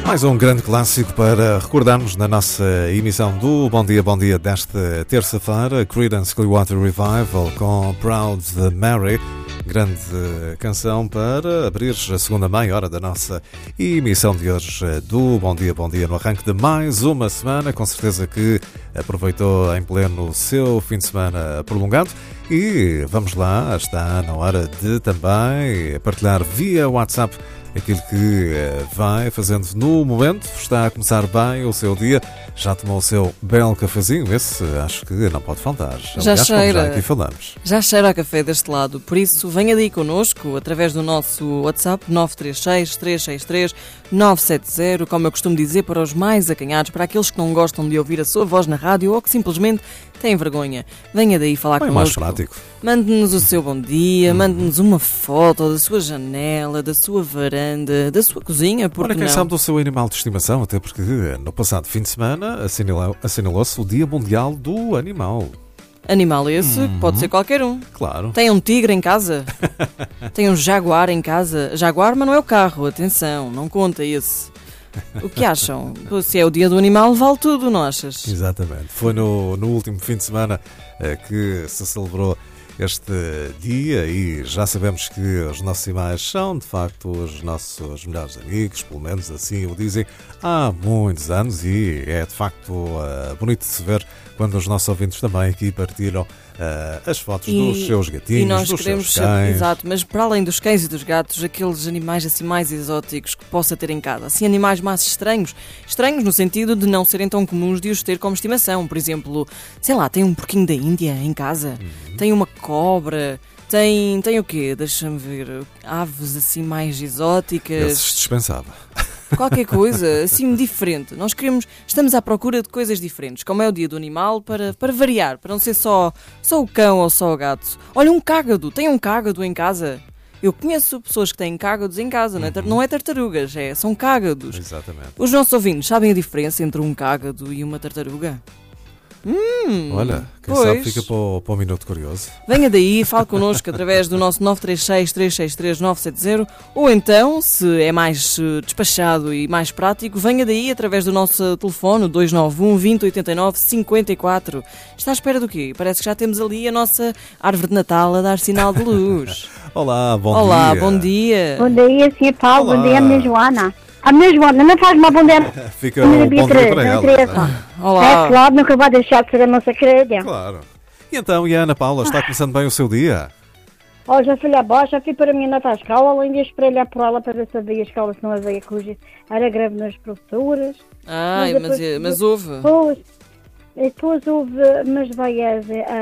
Mais um grande clássico para recordarmos na nossa emissão do Bom Dia desta terça-feira, Creedence Clearwater Revival com Proud Mary, grande canção para abrir a segunda meia hora da nossa emissão de hoje do Bom Dia, no arranque de mais uma semana, com certeza que aproveitou em pleno o seu fim de semana prolongado. E vamos lá, está na hora de também partilhar via WhatsApp aquilo que vai fazendo no momento. Está a começar bem o seu dia. Já tomou o seu belo cafezinho? Esse acho que não pode faltar. Já Aliás, cheira. Já aqui falamos. Já cheira a café deste lado. Por isso, venha daí connosco através do nosso WhatsApp 936-363-970. Como eu costumo dizer, para os mais acanhados, para aqueles que não gostam de ouvir a sua voz na rádio ou que simplesmente têm vergonha. Venha daí falar connosco. É mais prático. Mande-nos o seu bom dia, mande-nos uma foto da sua janela, da sua varanda, da sua cozinha, porque Olha, quem não? sabe do seu animal de estimação, até porque no passado fim de semana assinalou-se o Dia Mundial do Animal. Animal esse, pode ser qualquer um. Claro. Tem um tigre em casa? Tem um jaguar em casa? Jaguar, mas não é o carro, atenção, não conta esse. O que acham? Se é o dia do animal, vale tudo, não achas? Exatamente. Foi no último fim de semana que se celebrou este dia e já sabemos que os nossos animais são, de facto, os nossos melhores amigos, pelo menos assim o dizem, há muitos anos, e é, de facto, bonito de se ver quando os nossos ouvintes também aqui partilham as fotos dos seus gatinhos, e nós dos queremos seus cães. Exato, mas para além dos cães e dos gatos, aqueles animais assim mais exóticos que possa ter em casa, assim animais mais estranhos no sentido de não serem tão comuns de os ter como estimação. Por exemplo, sei lá, tem um porquinho da Índia em casa, tem uma cobra, tem o quê? Deixa-me ver, aves assim mais exóticas. Esses dispensava. Qualquer coisa, assim, diferente. Nós estamos à procura de coisas diferentes, como é o dia do animal, para variar, para não ser só o cão ou só o gato. Olha, um cágado, tem um cágado em casa? Eu conheço pessoas que têm cágados em casa, não é tartarugas, são cágados. Exatamente. Os nossos ouvintes sabem a diferença entre um cágado e uma tartaruga? Olha, quem pois. sabe fica para o Minuto Curioso. Venha daí, fale connosco através do nosso 936-363-970 ou então, se é mais despachado e mais prático, venha daí através do nosso telefone 291 20 89 54. Está à espera do quê? Parece que já temos ali a nossa árvore de Natal a dar sinal de luz. Olá, bom dia. Olá, bom dia. Bom dia, Sr. Paulo. Olá. Bom dia, minha Joana. A minha Joana, não faz mal bom dia. Fica um bom dia para ela. Olá. É claro, nunca vai deixar de ser a nossa querida. Claro. E então, e a Ana Paula, está começando bem o seu dia? Ó, já fui lá abaixo, já fui para a minha neta à escola, além de espelhar por ela para ver se havia escola, se não havia, cuja era greve nas professoras. Ai, mas houve. Depois houve, mas vai as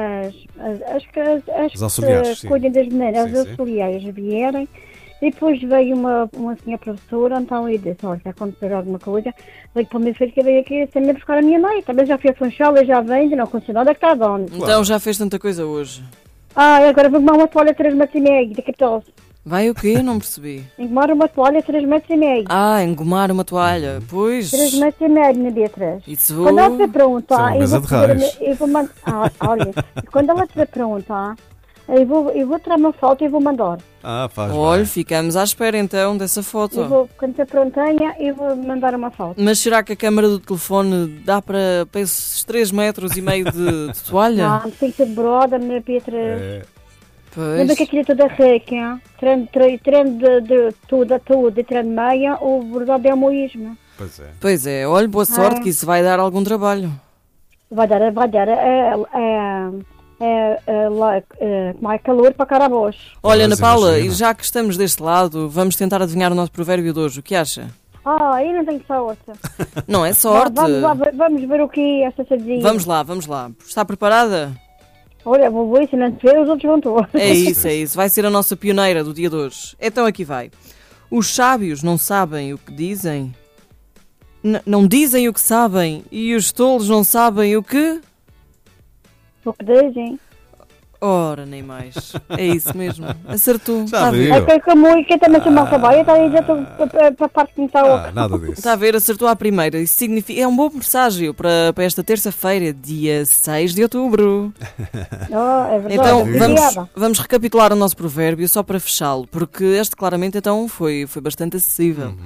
auxiliares, sim. cuidem das meninas, Sim, as sim. auxiliares vierem. Depois veio uma senhora professora, então eu disse, olha, se acontecer alguma coisa, veio para o meu filho que veio aqui sem me buscar a minha mãe. Também já fui a Funchal, já vem, não aconteceu nada, que está onde? Então já fez tanta coisa hoje. Agora vou tomar uma toalha 3,5 metros de 14. Vai o quê? Não percebi. Engomar uma toalha 3,5 metros. Engomar uma toalha. Pois. 3,5 metros na Beatriz. Isso. Quando ela estiver pronta, Isso é uma mesa de raios. eu vou mandar. Olha, quando ela estiver pronta, eu vou tirar uma foto e vou mandar. Faz Olha, bem. ficamos à espera então dessa foto. Quando estiver prontinha, eu vou mandar uma foto. Mas será que a câmara do telefone dá para esses 3,5 metros de toalha? Não, tem que ser broda, minha Beatriz. Pois. Lembra que aquilo é toda rica, treino de tudo, e treino de meia, o bordado é o moísmo. Pois é. Olha, boa sorte que isso vai dar algum trabalho. Vai dar mais calor para Carabós. Olha, Ana Mas Paula, imagina. e já que estamos deste lado, vamos tentar adivinhar o nosso provérbio de hoje. O que acha? Eu não tenho sorte. Não é sorte. Vamos ver o que é esta sardinha. Vamos lá. Está preparada? Olha, vou ver, se não te ver, os outros vão todos. É isso. Vai ser a nossa pioneira do dia de hoje. Então aqui vai. Os sábios não sabem o que dizem, não dizem o que sabem, e os tolos não sabem o que... O que dizem? Ora, nem mais. É isso mesmo. Acertou. Já Está a ver? viu. É que a música também se mal acabou. Eu já estou para a parte que me está Nada disso. Está a ver, acertou à primeira. Isso significa, é um bom presságio para esta terça-feira, dia 6 de outubro. É verdade. Então, vamos recapitular o nosso provérbio só para fechá-lo, porque este claramente então foi bastante acessível.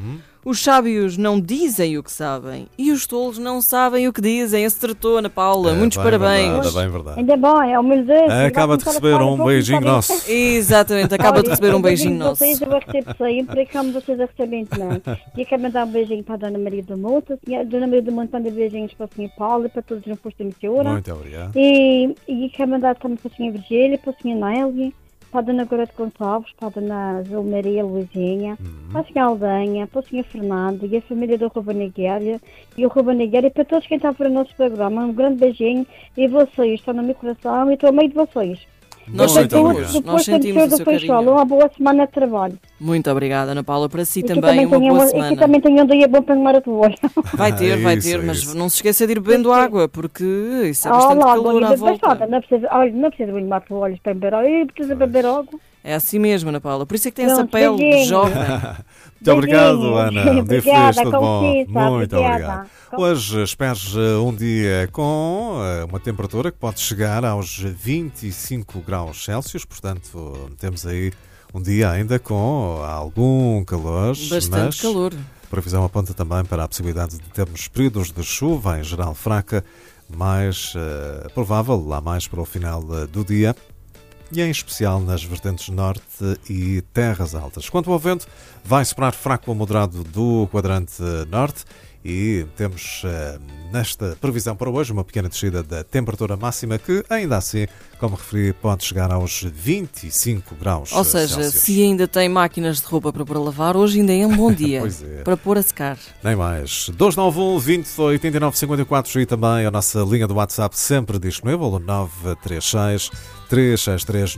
Os sábios não dizem o que sabem e os tolos não sabem o que dizem. Acertou, Ana Paula. Muitos parabéns. Verdade, bem verdade. Ainda bom, é humildade. Acaba de receber um beijinho nosso. Exatamente, acaba de receber um beijinho nosso. Vocês, eu recebo sempre, como vocês a recebem também. E quero mandar um beijinho para a Dona Maria do Monte. A Dona Maria do Monte manda beijinhos para a Sra. Paula e para todos no posto de emissora. Muito obrigado. E quero mandar também para a Sra. Virgília, para a Sra. Nélia, para a Dona Gorete Gonçalves, para a Dona Maria Luizinha, para a Sra. Aldanha, para o Sr. Fernando e a família do Ruben Niguéria e o Ruben Niguéria e para todos quem está a ver o nosso programa. Um grande beijinho e vocês estão no meu coração e estou a meio de vocês. Nós sentimos o seu carinho. Uma boa semana de trabalho. Muito obrigada, Ana Paula. Para si E também uma boa semana. E que também tenho um dia bom para tomar a toalha. Vai ter, mas não se esqueça de ir bebendo água, porque isso é bastante calor à volta. Não precisa de tomar toalhas para beber água. Eu preciso beber água. É assim mesmo, Ana Paula. Por isso é que tem essa pele de jovem. Muito obrigado, Ana. Um dia feliz, tudo bom. Licença, Muito obrigada. obrigado. Hoje esperes um dia com uma temperatura que pode chegar aos 25 graus Celsius, portanto temos aí um dia ainda com algum calor. Bastante calor. A previsão aponta também para a possibilidade de termos períodos de chuva, em geral fraca, mais provável lá mais para o final do dia, e em especial nas vertentes norte e terras altas. Quanto ao vento, vai soprar fraco ou moderado do quadrante norte e temos nesta previsão para hoje uma pequena descida da temperatura máxima que, ainda assim, como referi, pode chegar aos 25 graus Ou seja, Celsius. Se ainda tem máquinas de roupa para pôr a lavar, hoje ainda é um bom dia para pôr a secar. Nem mais. 291 20 89 54 e também a nossa linha do WhatsApp sempre disponível, o 936 363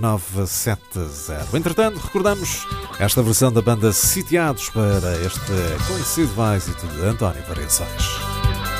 970. Entretanto, recordamos esta versão da banda Sitiados para este conhecido êxito de António Variações.